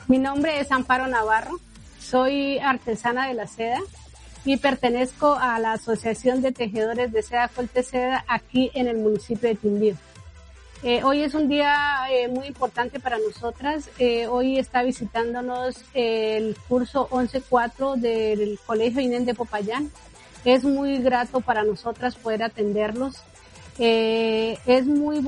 Mi nombre es Amparo Navarro, soy artesana de la seda y pertenezco a la Asociación de Tejedores de Seda Colteseda aquí en el municipio de Quindío. Hoy es un día muy importante para nosotras. Hoy está visitándonos el curso 11-4 del Colegio INEN de Popayán. Es muy grato para nosotras poder atenderlos. Es muy